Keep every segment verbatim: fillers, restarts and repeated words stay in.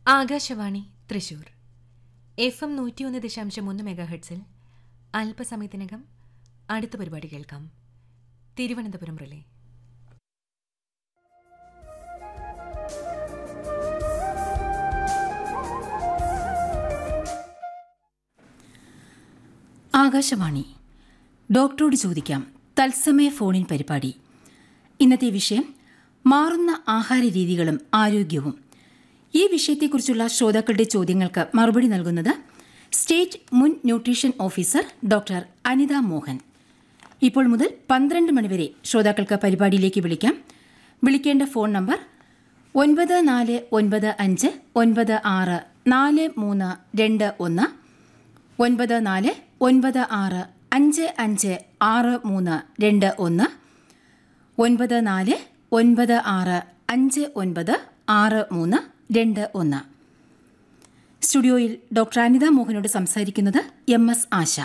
Akashvani Thrissur F M നൂറ്റിയൊന്ന് ദശാംശം ഒന്ന് മെഗാ ഹെർട്സിൽ അല്പസമയത്തിനകം അടുത്ത പരിപാടി കേൾക്കാം. തിരുവനന്തപുരം റിലേ. ആകാശവാണി ഡോക്ടറോട് ചോദിക്കാം തത്സമയ ഫോണിൻ പരിപാടി. ഇന്നത്തെ വിഷയം മാറുന്ന ആഹാര രീതികളും ആരോഗ്യവും. ഈ വിഷയത്തെക്കുറിച്ചുള്ള ശ്രോതാക്കളുടെ ചോദ്യങ്ങൾക്ക് മറുപടി നൽകുന്നത് സ്റ്റേറ്റ് മുൻ nutrition officer doctor Anitha Mohan. ഇപ്പോൾ മുതൽ പന്ത്രണ്ട് മണിവരെ ശ്രോതാക്കൾക്ക് പരിപാടിയിലേക്ക് വിളിക്കാം. വിളിക്കേണ്ട ഫോൺ നമ്പർ ഒൻപത് നാല് ഒൻപത് അഞ്ച് ഒൻപത് ആറ് നാല് മൂന്ന് രണ്ട് ഒന്ന്, ഒൻപത് നാല് ഒൻപത് ആറ് അഞ്ച് അഞ്ച് ആറ് മൂന്ന് രണ്ട് ഒന്ന്, ഒൻപത് നാല് ഒൻപത് ആറ് അഞ്ച് ഒൻപത് ആറ് മൂന്ന് രണ്ട് ഒന്ന്. സ്റ്റുഡിയോയിൽ ഡോക്ടർ അനിത മോഹനോട് സംസാരിക്കുന്നത് എം എസ് ആശ.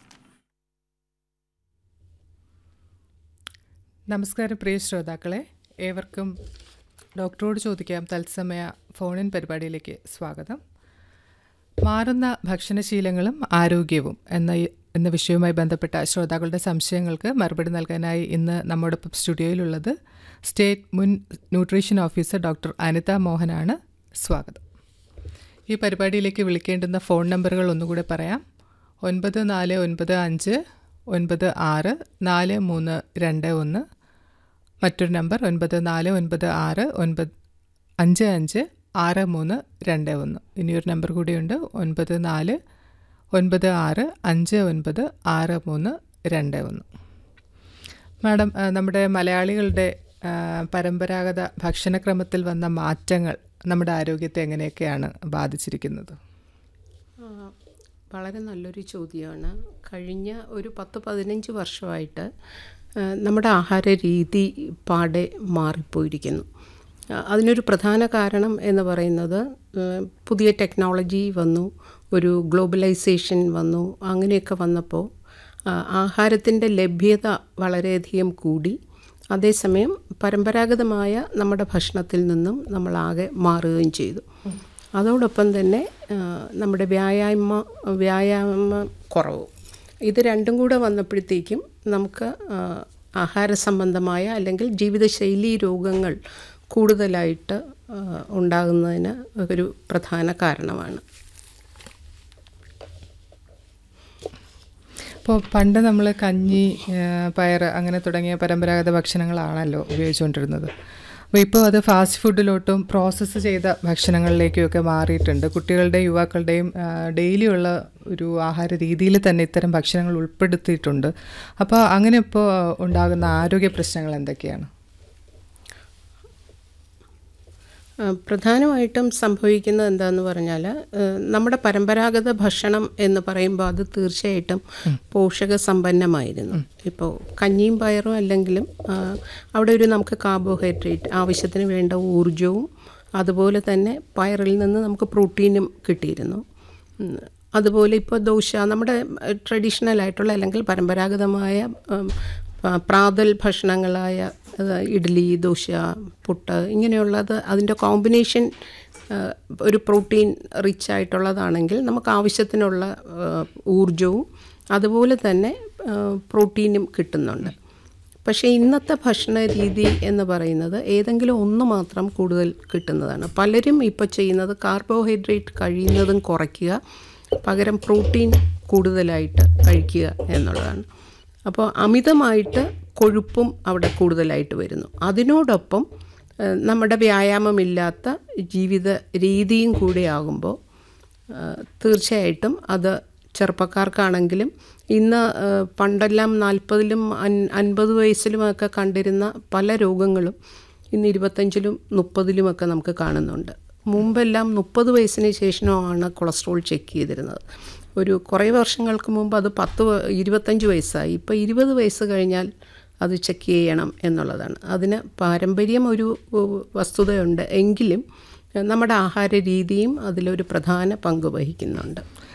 നമസ്കാരം പ്രിയ ശ്രോതാക്കളെ, ഏവർക്കും ഡോക്ടറോട് ചോദിക്കാം തത്സമയ ഫോണിൻ പരിപാടിയിലേക്ക് സ്വാഗതം. മാറുന്ന ഭക്ഷണശീലങ്ങളും ആരോഗ്യവും എന്ന എന്ന വിഷയവുമായി ബന്ധപ്പെട്ട ശ്രോതാക്കളുടെ സംശയങ്ങൾക്ക് മറുപടി നൽകാനായി ഇന്ന് നമ്മോടൊപ്പം സ്റ്റുഡിയോയിലുള്ളത് സ്റ്റേറ്റ് മുൻ ന്യൂട്രീഷൻ ഓഫീസർ ഡോക്ടർ അനിത മോഹനാണ്. സ്വാഗതം. ഈ പരിപാടിയിലേക്ക് വിളിക്കേണ്ടുന്ന ഫോൺ നമ്പറുകൾ ഒന്നുകൂടെ പറയാം. ഒൻപത് നാല് ഒൻപത് അഞ്ച് ഒൻപത് ആറ് നാല് മൂന്ന് രണ്ട് ഒന്ന്, മറ്റൊരു നമ്പർ ഒൻപത് നാല് ഒൻപത് ആറ് ഒൻപത് അഞ്ച് അഞ്ച് ആറ് മൂന്ന് രണ്ട് ഒന്ന്. ഇനിയൊരു നമ്പർ കൂടിയുണ്ട്, ഒൻപത് നാല് ഒൻപത് ആറ് അഞ്ച് ഒൻപത് ആറ് മൂന്ന് രണ്ട് ഒന്ന്. മാഡം, നമ്മുടെ മലയാളികളുടെ പരമ്പരാഗത ഭക്ഷണക്രമത്തിൽ വന്ന മാറ്റങ്ങൾ നമ്മുടെ ആരോഗ്യത്തെ എങ്ങനെയൊക്കെയാണ് ബാധിച്ചിരിക്കുന്നത്? വളരെ നല്ലൊരു ചോദ്യമാണ്. കഴിഞ്ഞ ഒരു പത്ത് പതിനഞ്ച് വർഷമായിട്ട് നമ്മുടെ ആഹാര രീതി പാടെ മാറിപ്പോയിരിക്കുന്നു. അതിനൊരു പ്രധാന കാരണം എന്ന് പറയുന്നത് പുതിയ ടെക്നോളജി വന്നു, ഒരു ഗ്ലോബലൈസേഷൻ വന്നു. അങ്ങനെയൊക്കെ വന്നപ്പോൾ ആഹാരത്തിൻ്റെ ലഭ്യത വളരെയധികം കൂടി. അതേസമയം പരമ്പരാഗതമായ നമ്മുടെ ഭക്ഷണത്തിൽ നിന്നും നമ്മളാകെ മാറുകയും ചെയ്തു. അതോടൊപ്പം തന്നെ നമ്മുടെ വ്യായാമ വ്യായാമ കുറവ്, ഇത് രണ്ടും കൂടെ വന്നപ്പോഴത്തേക്കും നമുക്ക് ആഹാര സംബന്ധമായ അല്ലെങ്കിൽ ജീവിതശൈലി രോഗങ്ങൾ കൂടുതലായിട്ട് ഉണ്ടാകുന്നതിന് ഒരു പ്രധാന കാരണമാണ്. ഇപ്പോൾ പണ്ട് നമ്മൾ കഞ്ഞി, പയർ അങ്ങനെ തുടങ്ങിയ പരമ്പരാഗത ഭക്ഷണങ്ങളാണല്ലോ ഉപയോഗിച്ചുകൊണ്ടിരുന്നത്. അപ്പോൾ ഇപ്പോൾ അത് ഫാസ്റ്റ് ഫുഡിലോട്ടും പ്രോസസ്സ് ചെയ്ത ഭക്ഷണങ്ങളിലേക്കുമൊക്കെ മാറിയിട്ടുണ്ട്. കുട്ടികളുടെയും യുവാക്കളുടെയും ഡെയിലിയുള്ള ഒരു ആഹാര രീതിയിൽ തന്നെ ഇത്തരം ഭക്ഷണങ്ങൾ ഉൾപ്പെടുത്തിയിട്ടുണ്ട്. അപ്പോൾ അങ്ങനെ ഇപ്പോൾ ഉണ്ടാകുന്ന ആരോഗ്യ പ്രശ്നങ്ങൾ എന്തൊക്കെയാണ്? പ്രധാനമായിട്ടും സംഭവിക്കുന്നത് എന്താണെന്ന് പറഞ്ഞാൽ, നമ്മുടെ പരമ്പരാഗത ഭക്ഷണം എന്ന് പറയുമ്പോൾ അത് തീർച്ചയായിട്ടും പോഷക സമ്പന്നമായിരുന്നു. ഇപ്പോൾ കഞ്ഞിയും പയറും അല്ലെങ്കിലും അവിടെ ഒരു നമുക്ക് കാർബോഹൈഡ്രേറ്റ്, ആവശ്യത്തിന് വേണ്ട ഊർജവും അതുപോലെ തന്നെ പയറിൽ നിന്ന് നമുക്ക് പ്രോട്ടീനും കിട്ടിയിരുന്നു. അതുപോലെ ഇപ്പോൾ ദോശ, നമ്മുടെ ട്രഡീഷണൽ ആയിട്ടുള്ള അല്ലെങ്കിൽ പരമ്പരാഗതമായ പ്രാതൽ ഭക്ഷണങ്ങളായ ഇഡ്ഡലി, ദോശ, പുട്ട്, ഇങ്ങനെയുള്ളത് അതിൻ്റെ കോമ്പിനേഷൻ ഒരു പ്രോട്ടീൻ റിച്ച് ആയിട്ടുള്ളതാണെങ്കിൽ നമുക്ക് ആവശ്യത്തിനുള്ള ഊർജവും അതുപോലെ തന്നെ പ്രോട്ടീനും കിട്ടുന്നുണ്ട്. പക്ഷേ ഇന്നത്തെ ഭക്ഷണ രീതി എന്ന് പറയുന്നത് ഏതെങ്കിലും ഒന്ന് മാത്രം കൂടുതൽ കിട്ടുന്നതാണ്. പലരും ഇപ്പോൾ ചെയ്യുന്നത് കാർബോഹൈഡ്രേറ്റ് കഴിയുന്നതും കുറയ്ക്കുക, പകരം പ്രോട്ടീൻ കൂടുതലായിട്ട് കഴിക്കുക എന്നുള്ളതാണ്. അപ്പോൾ അമിതമായിട്ട് കൊഴുപ്പും അവിടെ കൂടുതലായിട്ട് വരുന്നു. അതിനോടൊപ്പം നമ്മുടെ വ്യായാമമില്ലാത്ത ജീവിത രീതിയും കൂടി ആകുമ്പോൾ തീർച്ചയായിട്ടും അത് ചെറുപ്പക്കാർക്കാണെങ്കിലും ഇന്ന് പണ്ടെല്ലാം നാൽപ്പതിലും അൻ അൻപത് വയസ്സിലുമൊക്കെ കണ്ടിരുന്ന പല രോഗങ്ങളും ഇന്ന് ഇരുപത്തഞ്ചിലും മുപ്പതിലുമൊക്കെ നമുക്ക് കാണുന്നുണ്ട്. മുമ്പെല്ലാം മുപ്പത് വയസ്സിന് ശേഷമാണ് കൊളസ്ട്രോൾ ചെക്ക് ചെയ്തിരുന്നത്. ഒരു കുറേ വർഷങ്ങൾക്ക് മുമ്പ് അത് പത്ത് ഇരുപത്തഞ്ച് വയസ്സായി. ഇപ്പോൾ ഇരുപത് വയസ്സ് കഴിഞ്ഞാൽ അത് ചെക്ക് ചെയ്യണം എന്നുള്ളതാണ്. അതിന് പാരമ്പര്യം ഒരു വസ്തുതയുണ്ട്, എങ്കിലും നമ്മുടെ ആഹാര രീതിയും അതിലൊരു പ്രധാന പങ്ക് വഹിക്കുന്നുണ്ട്.